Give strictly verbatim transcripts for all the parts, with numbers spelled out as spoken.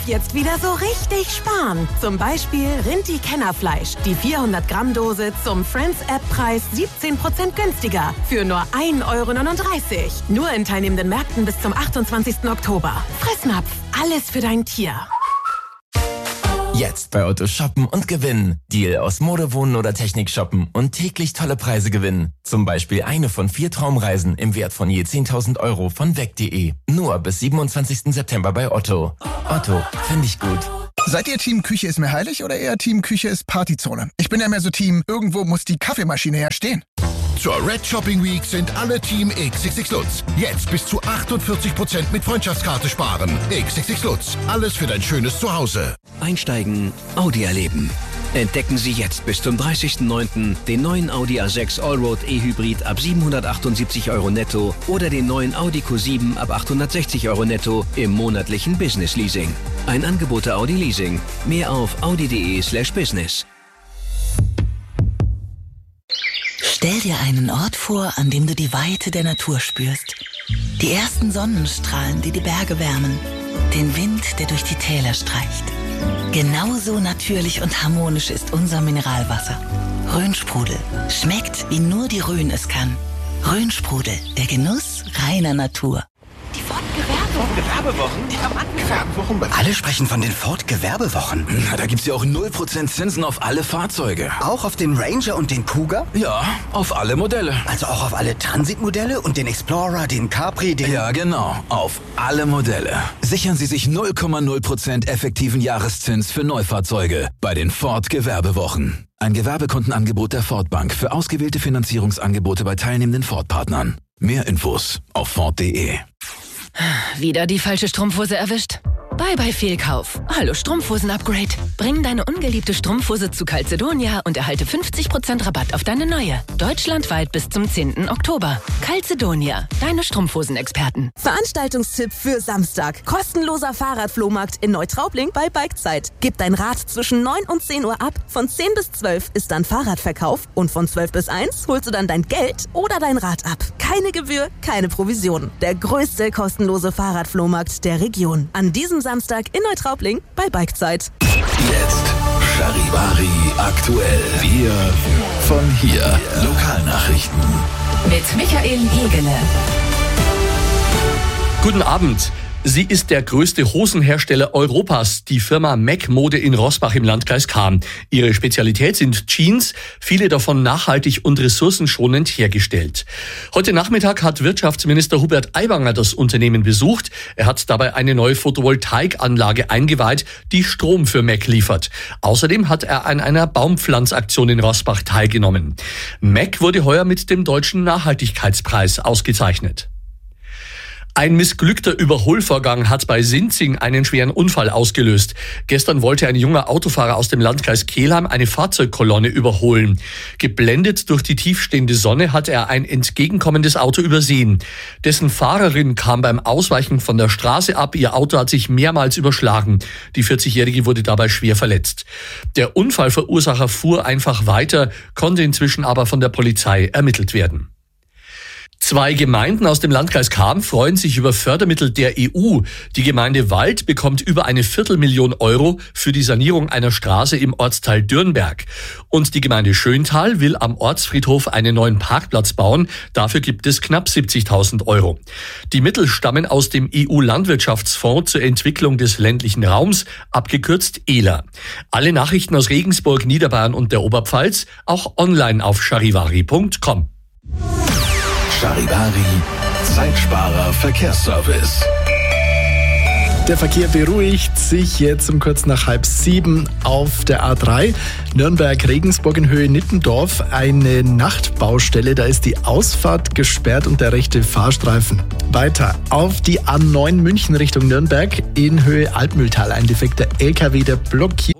Jetzt wieder so richtig sparen. Zum Beispiel Rinti Kennerfleisch. Die vierhundert Gramm Dose zum Friends-App-Preis siebzehn Prozent günstiger. Für nur ein Euro neununddreißig. Nur in teilnehmenden Märkten bis zum achtundzwanzigsten Oktober. Fressnapf. Alles für dein Tier. Jetzt bei Otto shoppen und gewinnen. Deal aus Mode, Wohnen oder Technik shoppen und täglich tolle Preise gewinnen. Zum Beispiel eine von vier Traumreisen im Wert von je zehntausend Euro von weg punkt de. Nur bis siebenundzwanzigsten September bei Otto. Otto, finde ich gut. Seid ihr Team Küche ist mir heilig oder eher Team Küche ist Partyzone? Ich bin ja mehr so Team, irgendwo muss die Kaffeemaschine herstehen. Zur Red Shopping Week sind alle Team X X X Lutz. Jetzt bis zu achtundvierzig Prozent mit Freundschaftskarte sparen. X X X Lutz. Alles für dein schönes Zuhause. Einsteigen, Audi erleben. Entdecken Sie jetzt bis zum dreißigsten neunten den neuen Audi A sechs Allroad E-Hybrid ab siebenhundertachtundsiebzig Euro netto oder den neuen Audi Q sieben ab achthundertsechzig Euro netto im monatlichen Business Leasing. Ein Angebot der Audi Leasing. Mehr auf audi.de slash business. Stell dir einen Ort vor, an dem du die Weite der Natur spürst. Die ersten Sonnenstrahlen, die die Berge wärmen. Den Wind, der durch die Täler streicht. Genauso natürlich und harmonisch ist unser Mineralwasser. Rhönsprudel. Schmeckt, wie nur die Rhön es kann. Rhönsprudel, der Genuss reiner Natur. Die Ford-Gewerbewochen. Ja, Mann, Gewerbewochen. Alle sprechen von den Ford-Gewerbewochen. Na, da gibt's ja auch null Prozent Zinsen auf alle Fahrzeuge. Auch auf den Ranger und den Kuga? Ja, auf alle Modelle. Also auch auf alle Transit-Modelle und den Explorer, den Capri, den... Ja, genau. Auf alle Modelle. Sichern Sie sich null Komma null Prozent effektiven Jahreszins für Neufahrzeuge bei den Ford-Gewerbewochen. Ein Gewerbekundenangebot der Ford Bank für ausgewählte Finanzierungsangebote bei teilnehmenden Ford-Partnern. Mehr Infos auf Ford punkt de. Wieder die falsche Strumpfhose erwischt? Bye bye Fehlkauf. Hallo Strumpfhosen-Upgrade. Bring deine ungeliebte Strumpfhose zu Calzedonia und erhalte fünfzig Prozent Rabatt auf deine neue. Deutschlandweit bis zum zehnten Oktober. Calzedonia, deine Strumpfhosen-Experten. Veranstaltungstipp für Samstag. Kostenloser Fahrradflohmarkt in Neutraubling bei Bikezeit. Gib dein Rad zwischen neun und zehn Uhr ab. Von zehn bis zwölf ist dann Fahrradverkauf und von zwölf bis eins holst du dann dein Geld oder dein Rad ab. Keine Gebühr, keine Provision. Der größte kostenlose Fahrradflohmarkt der Region. An diesem Samstag in Neutraubling bei Bikezeit. Jetzt Charivari aktuell. Wir von hier. Lokalnachrichten. Mit Michael Hegele. Guten Abend. Sie ist der größte Hosenhersteller Europas, die Firma Mac Mode in Roßbach im Landkreis Cham. Ihre Spezialität sind Jeans, viele davon nachhaltig und ressourcenschonend hergestellt. Heute Nachmittag hat Wirtschaftsminister Hubert Aiwanger das Unternehmen besucht. Er hat dabei eine neue Photovoltaikanlage eingeweiht, die Strom für Mac liefert. Außerdem hat er an einer Baumpflanzaktion in Roßbach teilgenommen. Mac wurde heuer mit dem Deutschen Nachhaltigkeitspreis ausgezeichnet. Ein missglückter Überholvorgang hat bei Sinzing einen schweren Unfall ausgelöst. Gestern wollte ein junger Autofahrer aus dem Landkreis Kelheim eine Fahrzeugkolonne überholen. Geblendet durch die tiefstehende Sonne hat er ein entgegenkommendes Auto übersehen. Dessen Fahrerin kam beim Ausweichen von der Straße ab. Ihr Auto hat sich mehrmals überschlagen. Die vierzigjährige wurde dabei schwer verletzt. Der Unfallverursacher fuhr einfach weiter, konnte inzwischen aber von der Polizei ermittelt werden. Zwei Gemeinden aus dem Landkreis Cham freuen sich über Fördermittel der E U. Die Gemeinde Wald bekommt über eine Viertelmillion Euro für die Sanierung einer Straße im Ortsteil Dürnberg. Und die Gemeinde Schöntal will am Ortsfriedhof einen neuen Parkplatz bauen. Dafür gibt es knapp siebzigtausend Euro. Die Mittel stammen aus dem E U-Landwirtschaftsfonds zur Entwicklung des ländlichen Raums, abgekürzt E L A. Alle Nachrichten aus Regensburg, Niederbayern und der Oberpfalz auch online auf charivari punkt com. Charivari, Zeitsparer Verkehrsservice. Der Verkehr beruhigt sich jetzt um kurz nach halb sieben auf der A drei. Nürnberg-Regensburg in Höhe Nittendorf. Eine Nachtbaustelle, da ist die Ausfahrt gesperrt und der rechte Fahrstreifen. Weiter auf die A neun München Richtung Nürnberg in Höhe Altmühltal. Ein defekter L K W, der blockiert.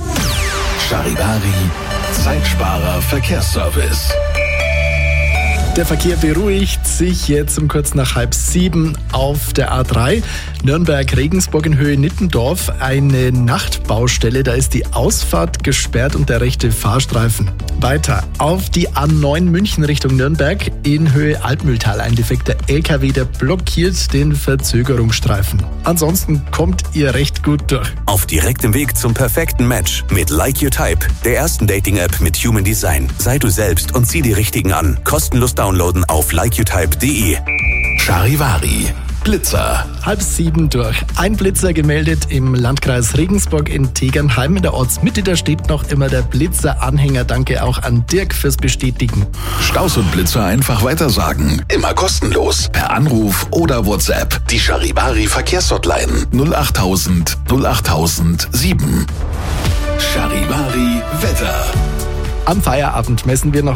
Charivari, Zeitsparer Verkehrsservice. Der Verkehr beruhigt sich jetzt um kurz nach halb sieben auf der A drei. Nürnberg-Regensburg in Höhe Nittendorf. Eine Nachtbaustelle, da ist die Ausfahrt gesperrt und der rechte Fahrstreifen. Weiter auf die A neun München Richtung Nürnberg in Höhe Altmühltal. Ein defekter L K W, der blockiert den Verzögerungsstreifen. Ansonsten kommt ihr recht gut durch. Auf direktem Weg zum perfekten Match mit Like Your Type, der ersten Dating-App mit Human Design. Sei du selbst und zieh die Richtigen an. Kostenlos downloaden auf like you type punkt de. Charivari. Blitzer. Halb sieben durch. Ein Blitzer gemeldet im Landkreis Regensburg in Tegernheim. In der Ortsmitte, da steht noch immer der Blitzer-Anhänger. Danke auch an Dirk fürs Bestätigen. Staus und Blitzer einfach weitersagen. Immer kostenlos. Per Anruf oder WhatsApp. Die Charivari Verkehrshotline null acht null null acht null sieben. Charivari Wetter. Am Feierabend messen wir noch